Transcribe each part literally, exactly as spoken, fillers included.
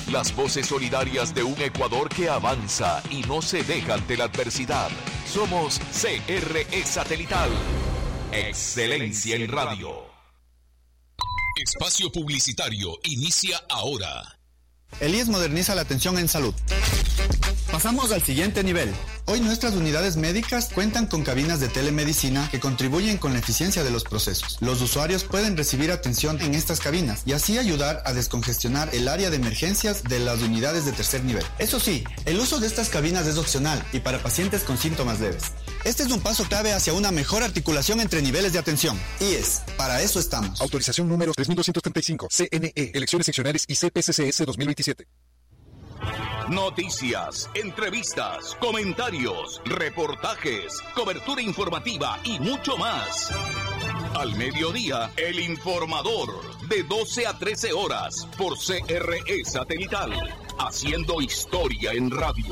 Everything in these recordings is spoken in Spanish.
Las voces solidarias de un Ecuador que avanza y no se deja ante la adversidad. Somos C R E Satelital. Excelencia en radio. Espacio publicitario inicia ahora. El I E S moderniza la atención en salud. Pasamos al siguiente nivel. Hoy nuestras unidades médicas cuentan con cabinas de telemedicina que contribuyen con la eficiencia de los procesos. Los usuarios pueden recibir atención en estas cabinas y así ayudar a descongestionar el área de emergencias de las unidades de tercer nivel. Eso sí, el uso de estas cabinas es opcional y para pacientes con síntomas leves. Este es un paso clave hacia una mejor articulación entre niveles de atención. I E S, para eso estamos. Autorización número tres mil doscientos treinta y cinco, C N E, Elecciones Seccionales y C P C C S dos mil veintisiete. Noticias, entrevistas, comentarios, reportajes, cobertura informativa y mucho más. Al mediodía, El Informador, de doce a trece horas, por C R E Satelital, haciendo historia en radio.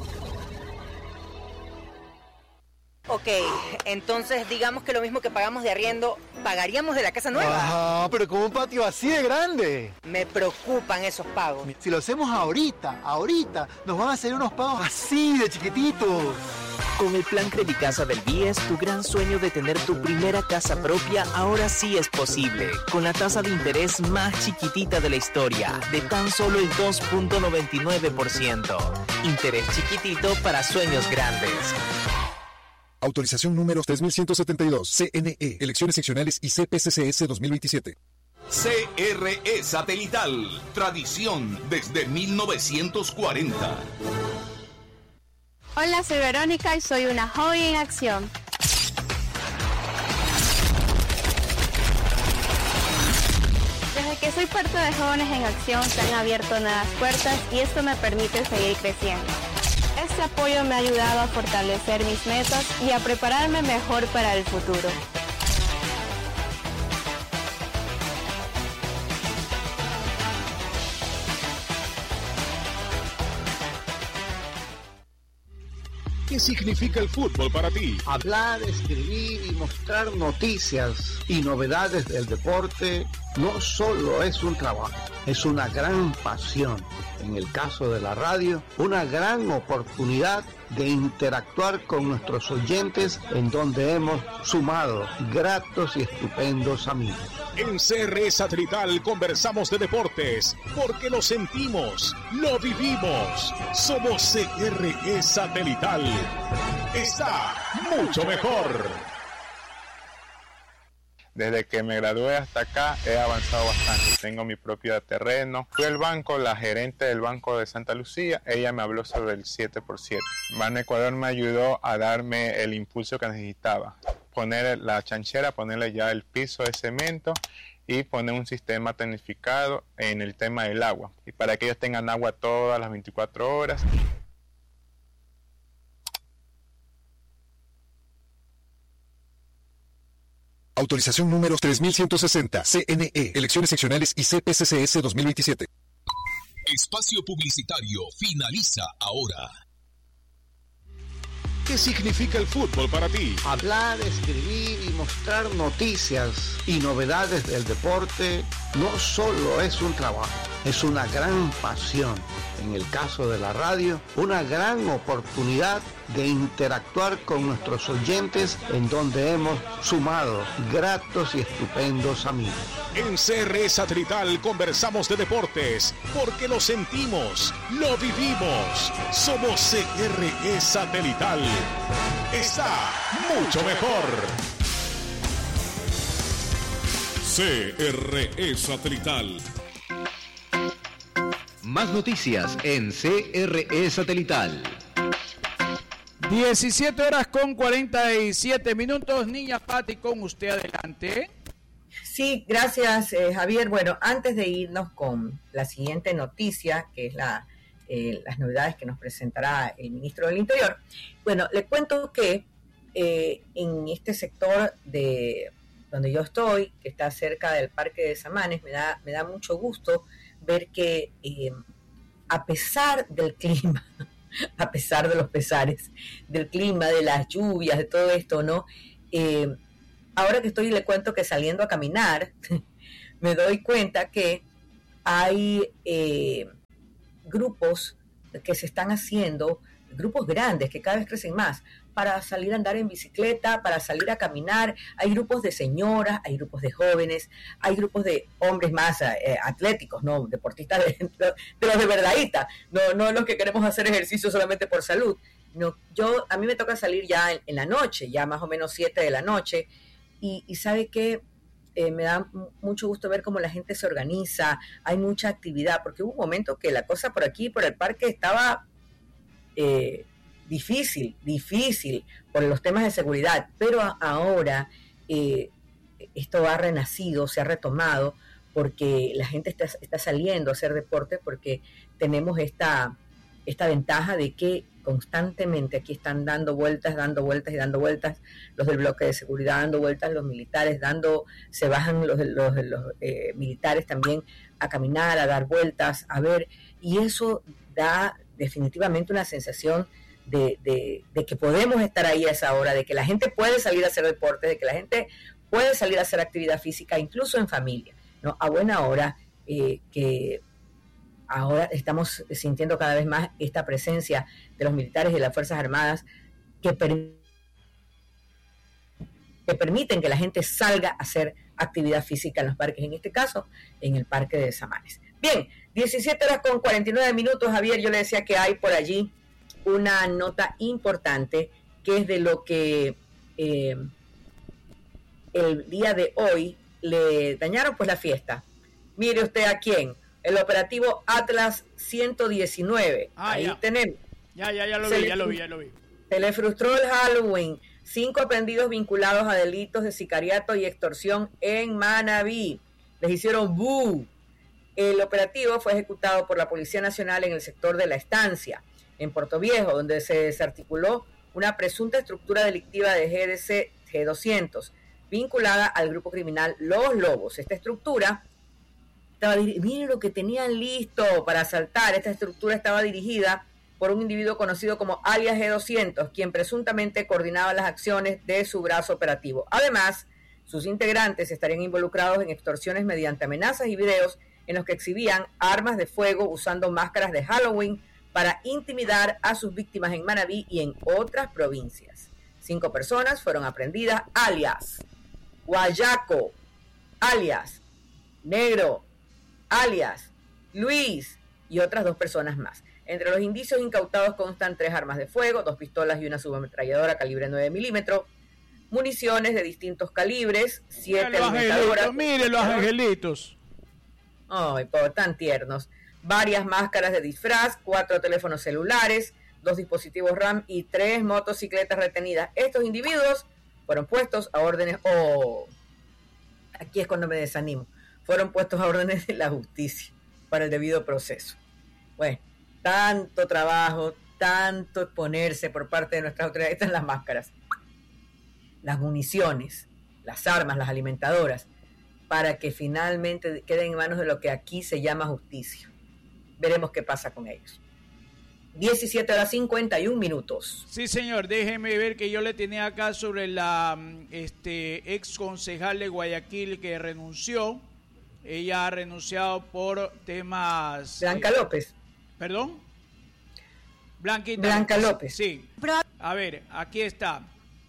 Ok, entonces digamos que lo mismo que pagamos de arriendo, ¿pagaríamos de la casa nueva? Ajá, pero con un patio así de grande. Me preocupan esos pagos. Si lo hacemos ahorita, ahorita, nos van a hacer unos pagos así de chiquititos. Con el plan Credicasa del B I E S, tu gran sueño de tener tu primera casa propia ahora sí es posible. Con la tasa de interés más chiquitita de la historia, de tan solo el dos punto noventa y nueve por ciento. Interés chiquitito para sueños grandes. Autorización número tres mil ciento setenta y dos, C N E, Elecciones Seccionales y C P C C S dos mil veintisiete. C R E Satelital, tradición desde mil novecientos cuarenta. Hola, soy Verónica y soy una joven en acción. Desde que soy parte de Jóvenes en Acción se han abierto nuevas puertas y esto me permite seguir creciendo. Este apoyo me ha ayudado a fortalecer mis metas y a prepararme mejor para el futuro. ¿Qué significa el fútbol para ti? Hablar, escribir y mostrar noticias y novedades del deporte no solo es un trabajo, es una gran pasión. En el caso de la radio, una gran oportunidad de interactuar con nuestros oyentes en donde hemos sumado gratos y estupendos amigos. En C R E Satelital conversamos de deportes porque lo sentimos, lo vivimos. Somos C R E Satelital. Está mucho mejor. Desde que me gradué hasta acá he avanzado bastante. Tengo mi propio terreno. Fui al banco, la gerente del Banco de Santa Lucía, ella me habló sobre el siete por siete. Ban Ecuador me ayudó a darme el impulso que necesitaba. Poner la chanchera, ponerle ya el piso de cemento y poner un sistema tecnificado en el tema del agua. Y para que ellos tengan agua todas las veinticuatro horas. Autorización número tres mil ciento sesenta, C N E, Elecciones Seccionales y C P C C S dos mil veintisiete. Espacio publicitario finaliza ahora. ¿Qué significa el fútbol para ti? Hablar, escribir y mostrar noticias y novedades del deporte no solo es un trabajo, es una gran pasión. En el caso de la radio, una gran oportunidad de interactuar con nuestros oyentes en donde hemos sumado gratos y estupendos amigos. En C R E Satelital conversamos de deportes porque lo sentimos, lo vivimos. Somos C R E Satelital. Está mucho mejor. C R E Satelital. Más noticias en C R E Satelital. diecisiete horas con cuarenta y siete minutos. Niña Patti, con usted adelante. Sí, gracias eh, Javier. Bueno, antes de irnos con la siguiente noticia, que es la, eh, las novedades que nos presentará el ministro del Interior, bueno, le cuento que eh, en este sector de donde yo estoy, que está cerca del Parque de Samanes, me da, me da mucho gusto ver que eh, a pesar del clima, a pesar de los pesares, del clima, de las lluvias, de todo esto, ¿no? Eh, ahora que estoy, le cuento que saliendo a caminar, me doy cuenta que hay, eh, grupos que se están haciendo, grupos grandes que cada vez crecen más, para salir a andar en bicicleta, para salir a caminar. Hay grupos de señoras, hay grupos de jóvenes, hay grupos de hombres más eh, atléticos, no deportistas de, de los de verdadita, no, no los que queremos hacer ejercicio solamente por salud. No, yo, a mí me toca salir ya en, en la noche, ya más o menos siete de la noche, y, y sabe que eh, me da mucho gusto ver cómo la gente se organiza, hay mucha actividad, porque hubo un momento que la cosa por aquí, por el parque, estaba eh, difícil, difícil por los temas de seguridad, pero a, ahora eh, esto ha renacido, se ha retomado, porque la gente está, está saliendo a hacer deporte, porque tenemos esta, esta ventaja de que constantemente aquí están dando vueltas, dando vueltas y dando vueltas, los del bloque de seguridad dando vueltas, los militares dando, se bajan los, los, los eh, militares también a caminar, a dar vueltas, a ver, y eso da definitivamente una sensación de, de, de que podemos estar ahí a esa hora, de que la gente puede salir a hacer deporte, de que la gente puede salir a hacer actividad física, incluso en familia, ¿no? A buena hora, eh, que ahora estamos sintiendo cada vez más esta presencia de los militares y de las Fuerzas Armadas que, per- que permiten que la gente salga a hacer actividad física en los parques, en este caso, en el Parque de Samanes. Bien, diecisiete horas con cuarenta y nueve minutos, Javier, yo le decía que hay por allí una nota importante que es de lo que eh, el día de hoy le dañaron pues la fiesta. Mire usted a quién. El operativo Atlas ciento diecinueve. Ah, Ahí ya. tenemos. Ya, ya, ya lo vi, le, ya lo vi, ya lo vi. Se le frustró el Halloween. Cinco aprendidos vinculados a delitos de sicariato y extorsión en Manabí. Les hicieron ¡bú! El operativo fue ejecutado por la Policía Nacional en el sector de La Estancia, en Puerto Viejo, donde se desarticuló una presunta estructura delictiva de G D C G doscientos, vinculada al grupo criminal Los Lobos. Esta estructura estaba, miren lo que tenían listo para asaltar. Esta estructura estaba dirigida por un individuo conocido como alias G doscientos, quien presuntamente coordinaba las acciones de su brazo operativo. Además, sus integrantes estarían involucrados en extorsiones mediante amenazas y videos en los que exhibían armas de fuego usando máscaras de Halloween para intimidar a sus víctimas en Manabí y en otras provincias. Cinco personas fueron aprehendidas, alias Guayaco, alias Negro, alias Luis y otras dos personas más. Entre los indicios incautados constan tres armas de fuego, dos pistolas y una subametralladora calibre nueve milímetros, municiones de distintos calibres, siete alimentadoras. Mire los angelitos. Ay, por tan tiernos. Varias máscaras de disfraz, cuatro teléfonos celulares, dos dispositivos RAM y tres motocicletas retenidas. Estos individuos fueron puestos a órdenes... Oh, aquí es cuando me desanimo. Fueron puestos a órdenes de la justicia para el debido proceso. Bueno, tanto trabajo, tanto exponerse por parte de nuestras autoridades. Estas son las máscaras, las municiones, las armas, las alimentadoras, para que finalmente queden en manos de lo que aquí se llama justicia. Veremos qué pasa con ellos. diecisiete horas cincuenta y un minutos. Sí, señor, déjeme ver que yo le tenía acá sobre la este, ex concejal de Guayaquil que renunció. Ella ha renunciado por temas... Blanca eh, López. ¿Perdón? Blanquita Blanca López. Sí. A ver, aquí está.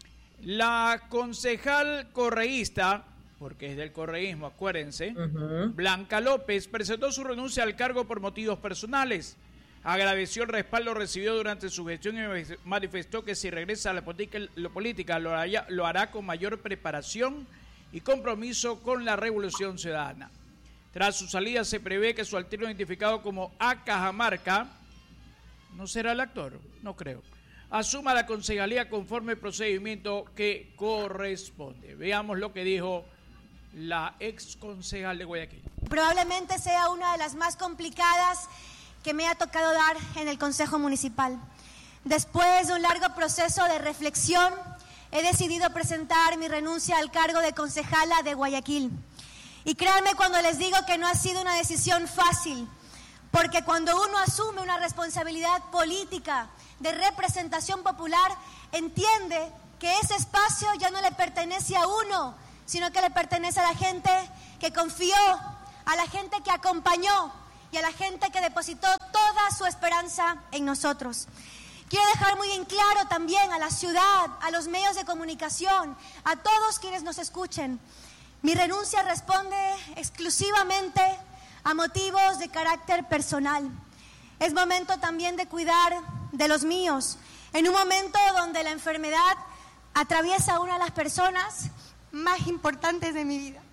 La concejal correísta, porque es del correísmo, acuérdense, uh-huh. Blanca López presentó su renuncia al cargo por motivos personales. Agradeció el respaldo recibido durante su gestión y manifestó que si regresa a la política, lo, política lo, hará, lo hará con mayor preparación y compromiso con la revolución ciudadana. Tras su salida se prevé que su alterno identificado como A. Cajamarca, ¿no será el actor? No creo. Asuma la concejalía conforme el procedimiento que corresponde. Veamos lo que dijo la ex concejal de Guayaquil. Probablemente sea una de las más complicadas que me ha tocado dar en el Consejo Municipal. Después de un largo proceso de reflexión, he decidido presentar mi renuncia al cargo de concejala de Guayaquil. Y créanme cuando les digo que no ha sido una decisión fácil, porque cuando uno asume una responsabilidad política de representación popular, entiende que ese espacio ya no le pertenece a uno, sino que le pertenece a la gente que confió, a la gente que acompañó y a la gente que depositó toda su esperanza en nosotros. Quiero dejar muy en claro también a la ciudad, a los medios de comunicación, a todos quienes nos escuchen. Mi renuncia responde exclusivamente a motivos de carácter personal. Es momento también de cuidar de los míos, en un momento donde la enfermedad atraviesa a una de las personas más importantes de mi vida.